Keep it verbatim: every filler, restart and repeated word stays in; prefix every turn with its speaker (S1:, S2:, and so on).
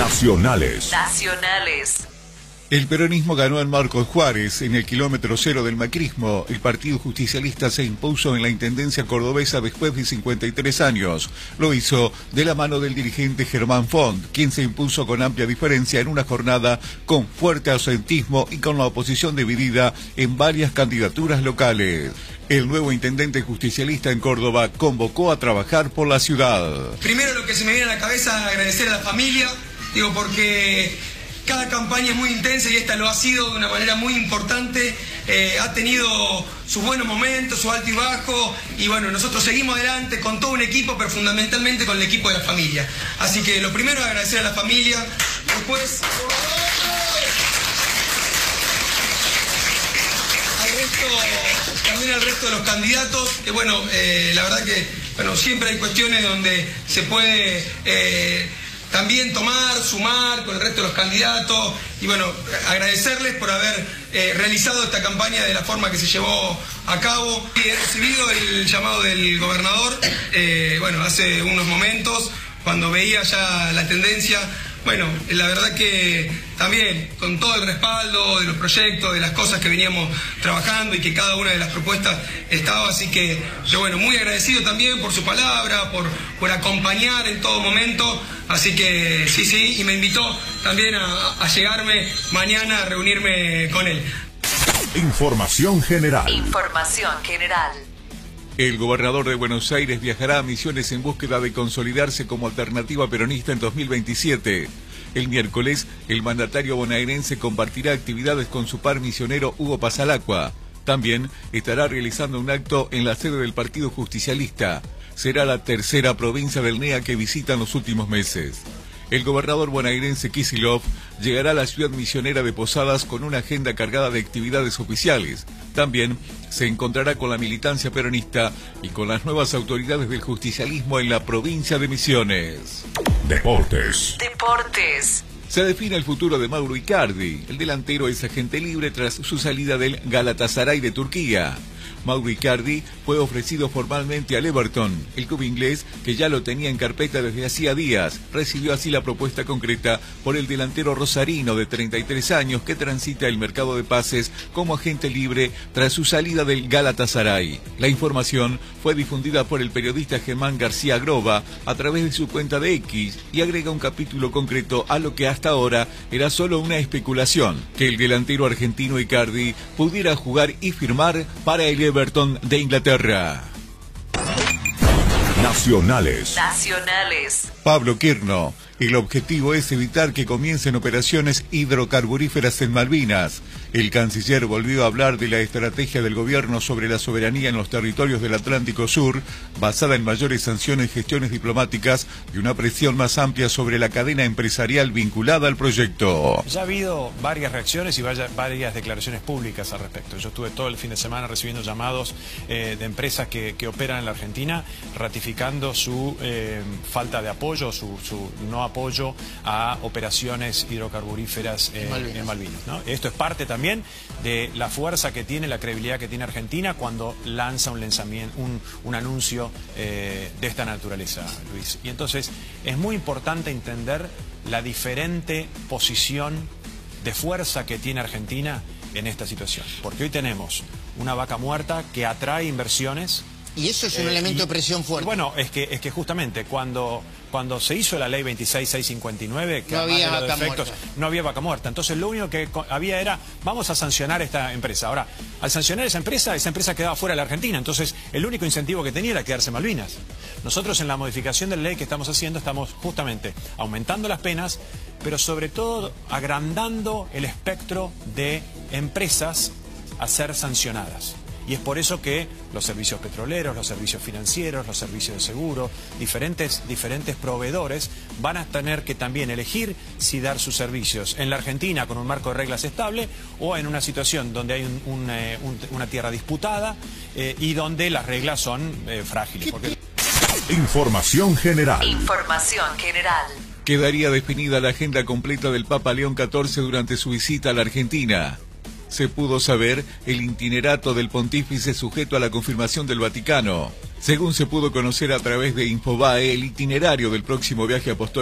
S1: Nacionales.
S2: Nacionales.
S3: El peronismo ganó en Marcos Juárez. En el kilómetro cero del macrismo, el Partido Justicialista se impuso en la Intendencia cordobesa después de cincuenta y tres años. Lo hizo de la mano del dirigente Germán Font, quien se impuso con amplia diferencia en una jornada con fuerte ausentismo y con la oposición dividida en varias candidaturas locales. El nuevo intendente justicialista en Córdoba convocó a trabajar por la ciudad.
S4: Primero lo que se me viene a la cabeza es agradecer a la familia, digo, porque cada campaña es muy intensa y esta lo ha sido de una manera muy importante, eh, ha tenido sus buenos momentos, su alto y bajo, y bueno, nosotros seguimos adelante con todo un equipo, pero fundamentalmente con el equipo de la familia. Así que lo primero es agradecer a la familia, después al resto, también al resto de los candidatos, que bueno, eh, la verdad que bueno, siempre hay cuestiones donde se puede Eh, también tomar, sumar con el resto de los candidatos y bueno, agradecerles por haber eh, realizado esta campaña de la forma que se llevó a cabo. Y he recibido el llamado del gobernador, eh, bueno, hace unos momentos, cuando veía ya la tendencia. Bueno, la verdad que también con todo el respaldo de los proyectos, de las cosas que veníamos trabajando y que cada una de las propuestas estaba, así que yo bueno, muy agradecido también por su palabra, por, por acompañar en todo momento, así que sí, sí, y me invitó también a, a llegarme mañana a reunirme con él.
S1: Información general.
S2: Información general.
S3: El gobernador de Buenos Aires viajará a Misiones en búsqueda de consolidarse como alternativa peronista en dos mil veintisiete. El miércoles, el mandatario bonaerense compartirá actividades con su par misionero Hugo Pasalacqua. También estará realizando un acto en la sede del Partido Justicialista. Será la tercera provincia del N E A que visita en los últimos meses. El gobernador bonaerense Kicillof llegará a la ciudad misionera de Posadas con una agenda cargada de actividades oficiales. También se encontrará con la militancia peronista y con las nuevas autoridades del justicialismo en la provincia de Misiones.
S1: Deportes.
S2: Deportes.
S3: Se define el futuro de Mauro Icardi. El delantero es agente libre tras su salida del Galatasaray de Turquía. Mauro Icardi fue ofrecido formalmente al Everton. El club inglés, que ya lo tenía en carpeta desde hacía días, recibió así la propuesta concreta por el delantero rosarino de treinta y tres años que transita el mercado de pases como agente libre tras su salida del Galatasaray. La información fue difundida por el periodista Germán García Groba a través de su cuenta de X y agrega un capítulo concreto a lo que hasta ahora era solo una especulación, que el delantero argentino Icardi pudiera jugar y firmar para el Everton de Inglaterra.
S1: Nacionales.
S2: Nacionales.
S3: Pablo Quirno. El objetivo es evitar que comiencen operaciones hidrocarburíferas en Malvinas. El canciller volvió a hablar de la estrategia del gobierno sobre la soberanía en los territorios del Atlántico Sur, basada en mayores sanciones y gestiones diplomáticas y una presión más amplia sobre la cadena empresarial vinculada al proyecto.
S5: Ya ha habido varias reacciones y varias, varias declaraciones públicas al respecto. Yo estuve todo el fin de semana recibiendo llamados eh, de empresas que, que operan en la Argentina ratificando su eh, falta de apoyo, su, su no apoyo a operaciones hidrocarburíferas eh, en Malvinas, en Malvinas, ¿no? Esto es parte también de la fuerza que tiene, la credibilidad que tiene Argentina cuando lanza un lanzamiento, un, un anuncio eh, de esta naturaleza, Luis. Y entonces es muy importante entender la diferente posición de fuerza que tiene Argentina en esta situación. Porque hoy tenemos una vaca muerta que atrae inversiones.
S6: Y eso es un eh, elemento y, de presión fuerte.
S5: Bueno, es que, es que justamente cuando, cuando se hizo la ley veintiséis mil seiscientos cincuenta y nueve, que
S6: no había
S5: de los
S6: vaca
S5: defectos,
S6: muerta.
S5: no había vaca muerta. Entonces lo único que había era, vamos a sancionar a esta empresa. Ahora, al sancionar a esa empresa, esa empresa quedaba fuera de la Argentina. Entonces el único incentivo que tenía era quedarse en Malvinas. Nosotros en la modificación de la ley que estamos haciendo, estamos justamente aumentando las penas, pero sobre todo agrandando el espectro de empresas a ser sancionadas. Y es por eso que los servicios petroleros, los servicios financieros, los servicios de seguro, diferentes, diferentes proveedores van a tener que también elegir si dar sus servicios en la Argentina con un marco de reglas estable o en una situación donde hay un, un, eh, un, una tierra disputada eh, y donde las reglas son eh, frágiles. Porque...
S1: Información general.
S2: Información general.
S3: Quedaría definida la agenda completa del Papa León catorce durante su visita a la Argentina. Se pudo saber el itinerato del pontífice sujeto a la confirmación del Vaticano. Según se pudo conocer a través de Infobae, el itinerario del próximo viaje apostólico